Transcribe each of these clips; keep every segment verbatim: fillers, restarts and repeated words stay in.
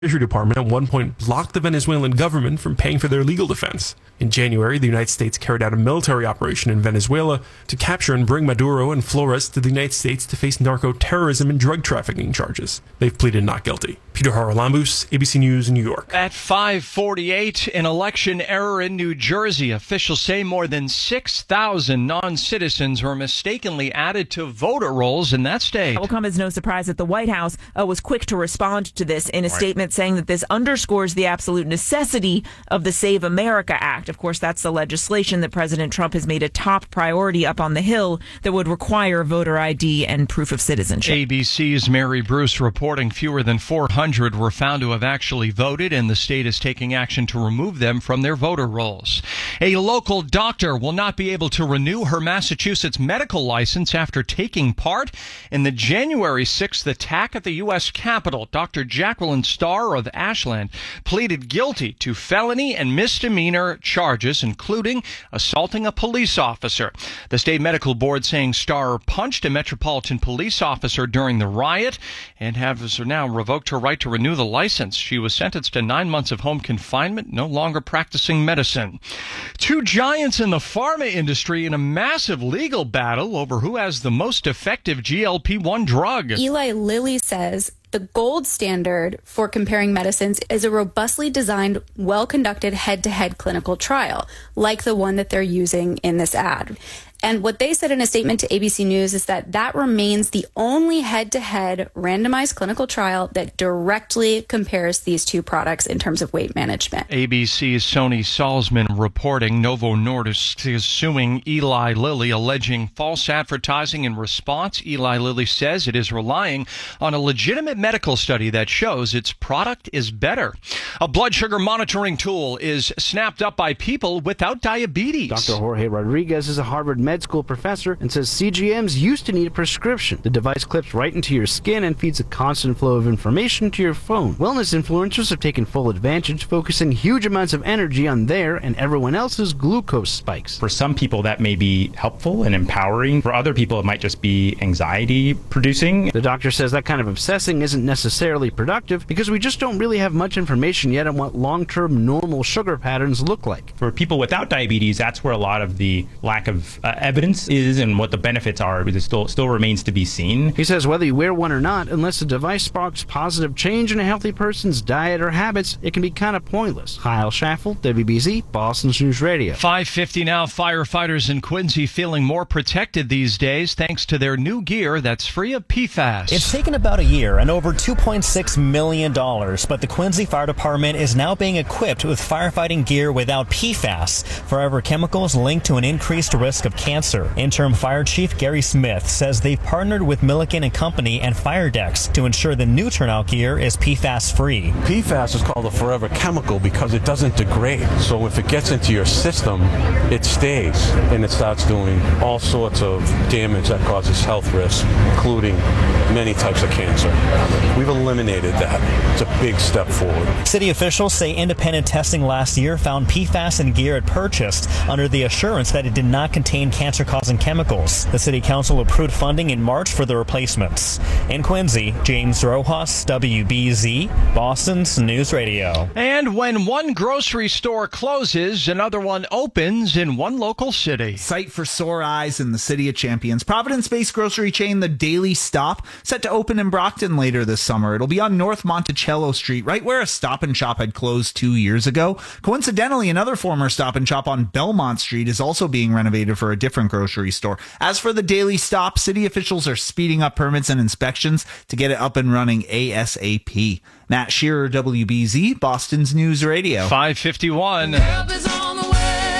Treasury Department at one point blocked the Venezuelan government from paying for their legal defense. In January, the United States carried out a military operation in Venezuela to capture and bring Maduro and Flores to the United States to face narco-terrorism and drug trafficking charges. They've pleaded not guilty. Peter Haralambous, A B C News, New York. At five forty-eight, an election error in New Jersey. Officials say more than six thousand non-citizens were mistakenly added to voter rolls in that state. It will come as no surprise that the White House uh, was quick to respond to this in a right. statement saying that this underscores the absolute necessity of the Save America Act. Of course, that's the legislation that President Trump has made a top priority up on the Hill that would require voter I D and proof of citizenship. A B C's Mary Bruce reporting fewer than four hundred were found to have actually voted, and the state is taking action to remove them from their voter rolls. A local doctor will not be able to renew her Massachusetts medical license after taking part in the January sixth attack at the U S Capitol. Doctor Jacqueline Starr of Ashland pleaded guilty to felony and misdemeanor charges, including assaulting a police officer. The state medical board saying Starr punched a Metropolitan police officer during the riot and has now revoked her right to renew the license. She was sentenced to nine months of home confinement, no longer practicing medicine. Two giants in the pharma industry in a massive legal battle over who has the most effective G L P one drug. Eli Lilly says the gold standard for comparing medicines is a robustly designed, well-conducted head-to-head clinical trial, like the one that they're using in this ad. And what they said in a statement to A B C News is that that remains the only head-to-head randomized clinical trial that directly compares these two products in terms of weight management. A B C's Sony Salzman reporting Novo Nordisk is suing Eli Lilly, alleging false advertising in response. Eli Lilly says it is relying on a legitimate medical study that shows its product is better. A blood sugar monitoring tool is snapped up by people without diabetes. Doctor Jorge Rodriguez is a Harvard med school professor and says C G Ms used to need a prescription. The device clips right into your skin and feeds a constant flow of information to your phone. Wellness influencers have taken full advantage, focusing huge amounts of energy on their and everyone else's glucose spikes. For some people, that may be helpful and empowering. For other people, it might just be anxiety producing. The doctor says that kind of obsessing isn't necessarily productive because we just don't really have much information yet on what long-term normal sugar patterns look like. For people without diabetes, that's where a lot of the lack of uh, evidence is and what the benefits are, but it still still remains to be seen. He says whether you wear one or not, unless the device sparks positive change in a healthy person's diet or habits, it can be kind of pointless. Kyle Schaffel, W B Z, Boston's News Radio. five fifty now. Firefighters in Quincy feeling more protected these days thanks to their new gear that's free of P FAS. It's taken about a year and over two point six million dollars, but the Quincy Fire Department is now being equipped with firefighting gear without P FAS, forever chemicals linked to an increased risk of cancer. Interim Fire Chief Gary Smith says they've partnered with Milliken and Company and FireDex to ensure the new turnout gear is P FAS free. P FAS is called a forever chemical because it doesn't degrade. So if it gets into your system, it stays and it starts doing all sorts of damage that causes health risks, including many types of cancer. We've eliminated that. It's a big step forward. City officials say independent testing last year found P FAS in gear it purchased under the assurance that it did not contain cancer-causing chemicals. The City Council approved funding in March for the replacements. In Quincy, James Rojas, W B Z, Boston's News Radio. And when one grocery store closes, another one opens in one local city. Sight for sore eyes in the City of Champions. Providence-based grocery chain The Daily Stop, set to open in Brockton later this summer. It'll be on North Monticello Street, right where a Stop and Shop had closed two years ago. Coincidentally, another former Stop and Shop on Belmont Street is also being renovated for a different grocery store. As for The Daily Stop, city officials are speeding up permits and inspections to get it up and running ASAP. Matt Shearer, W B Z, Boston's News Radio. five fifty-one. Help is on the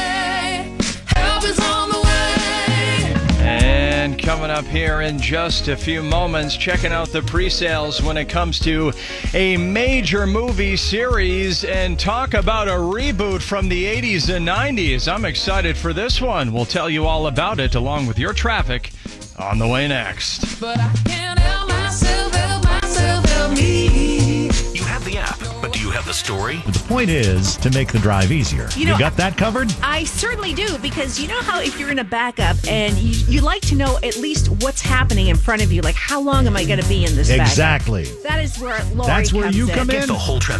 way. Help is on the way. And coming up here in just a few moments, checking out the pre-sales when it comes to a major movie series and talk about a reboot from the eighties and nineties. I'm excited for this one. We'll tell you all about it along with your traffic on the way next. But I can't help myself, help myself, help me. You have the the app. But do you have the story? The point is to make the drive easier. You know, got that covered? I certainly do, because you know how if you're in a backup and you, you like to know at least what's happening in front of you, like how long am I going to be in this Exactly. backup? That is where Lori That's where comes you in. come in. Get the whole traffic